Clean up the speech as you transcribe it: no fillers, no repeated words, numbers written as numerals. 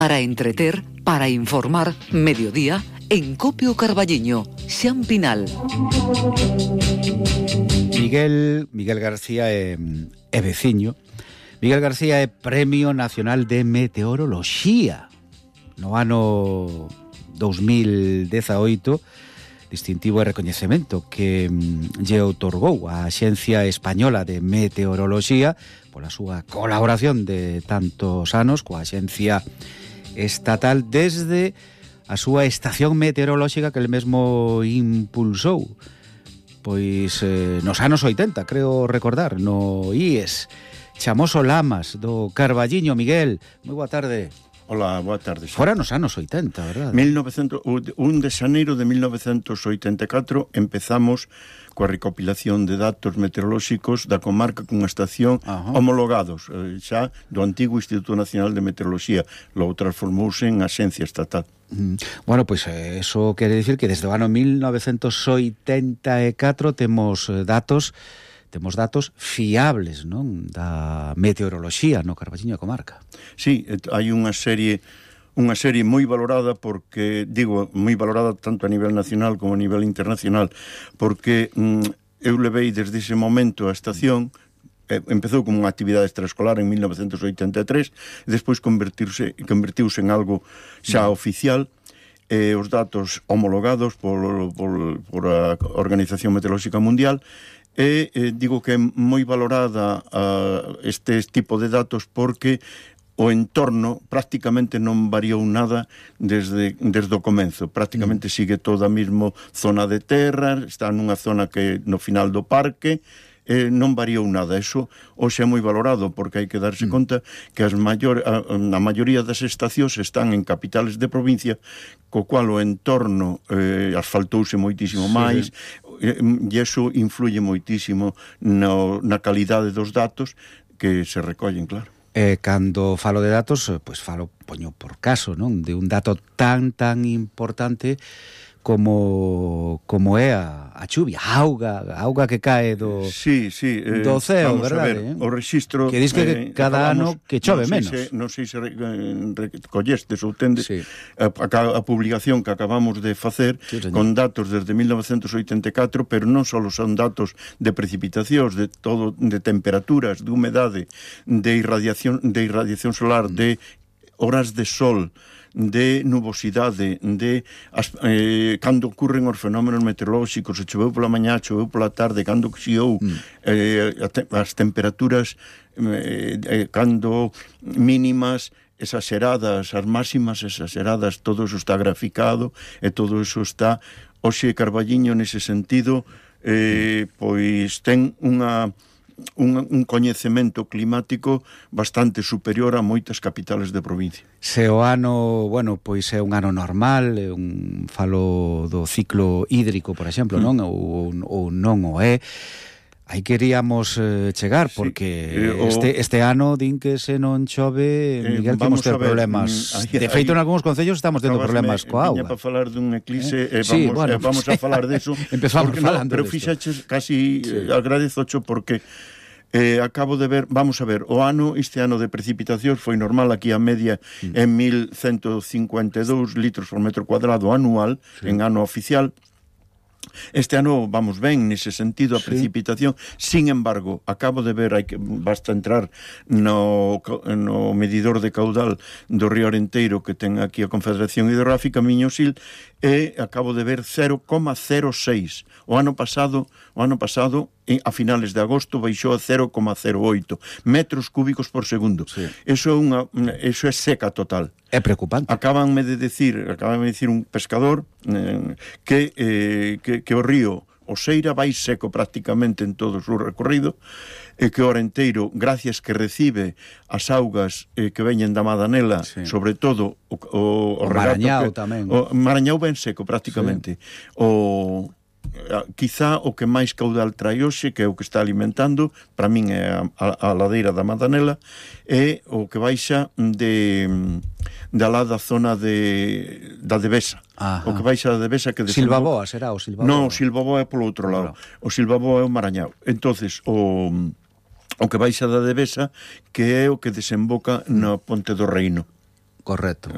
Para entreter, para informar, mediodía, en Copio Carballiño, Xan Pinal. Miguel García é veciño. Miguel García é Premio Nacional de Meteoroloxía. No ano 2018, distintivo e recoñecemento que lle outorgou a Axencia Española de Meteoroloxía pola súa colaboración de tantos anos coa Axencia Estatal desde a súa estación meteorolóxica que el mesmo impulsou pois nos anos 80, creo recordar, no IES Chamoso Lamas do Carballiño. Miguel, moi boa tarde. Hola, boa tarde. Fora nos anos 80, verdad? 1 de xaneiro de 1984 empezamos coa recopilación de datos meteorolóxicos da comarca cunha estación homologados xa do antigo Instituto Nacional de Meteoroloxía. Logo transformouse en Axencia Estatal. Bueno, pois eso quere dicir que desde o ano 1984 temos datos fiables, non, da meteoroloxía no Carballiño da comarca. Sí, hai unha serie moi valorada porque, digo, moi valorada tanto a nivel nacional como a nivel internacional, porque eu levei desde ese momento a estación, empezou como unha actividade extraescolar en 1983, e despois convertiuse en algo xa oficial, os datos homologados por a Organización Meteorolóxica Mundial, e digo que é moi valorada este tipo de datos porque o entorno prácticamente non variou nada desde o comenzo. Prácticamente sigue toda a mesma zona de terra, está nunha zona que no final do parque, non variou nada. Eso hoxe é moi valorado porque hai que darse conta que a maioría das estacións están en capitales de provincia, co cual o entorno asfaltouse moitísimo máis, e iso influye moitísimo na calidade dos datos que se recollen, claro. Cando falo de datos, pois poño por caso, non, de un dato tan importante como é a chuvia, a auga que cae do ceo, verdade? O rexistro que diz que cada ano que chove menos. Non sei se recollestes ou tendes a publicación que acabamos de facer con datos desde 1984, pero non só son datos de precipitacións, de temperaturas, de humedade, de irradiación solar, de horas de sol, de nubosidade, de cando ocurren os fenómenos meteorolóxicos, se choveu pola mañá, choveu pola tarde, cando xiou, as temperaturas cando mínimas exageradas, as máximas exageradas, todo eso está graficado e todo eso está. Hoxe Carballiño nese sentido pois ten un coñecemento climático bastante superior a moitas capitales de provincia. Se o ano, bueno, pois é un ano normal, falo do ciclo hídrico, por exemplo, non? Ou non o é, aí queríamos chegar, porque este ano din que se non chove, Miguel, que imos ter problemas. De feito, en algúns concellos estamos tendo problemas coa auga. Viña para falar dun eclipse, vamos a falar deso. Empezamos falando pero fixaches, casi agradezocho porque acabo de ver, vamos a ver, este ano de precipitacións foi normal, aquí a media en 1152 litros por metro cuadrado anual, en ano oficial. Este ano vamos ben nese sentido a precipitación. Sin embargo, acabo de ver, basta entrar no medidor de caudal do río Arenteiro que ten aquí a Confederación Hidrográfica Miño-Sil, e acabo de ver 0,06. O ano pasado, a finales de agosto, baixou a 0,08 metros cúbicos por segundo. Eso é seca total. É preocupante. Acábanme de decir un pescador que o río Oseira vai seco prácticamente en todo o seu recorrido, e que o Arenteiro, gracias que recibe as augas que veñen da Madanela, sobre todo o Marañao tamén. O Marañao ben seco prácticamente. Quizá o que máis caudal trae hoxe, que é o que está alimentando, para min é a ladeira da Madanela, é o que baixa da lá da zona da Devesa. O que baixa da Devesa que Silvaboa, será o Silvaboa? Non, o Silvaboa é polo outro lado. O Silvaboa é o Marañao. Entonces, o que baixa da Devesa, que é o que desemboca na Ponte do Reino. Correcto.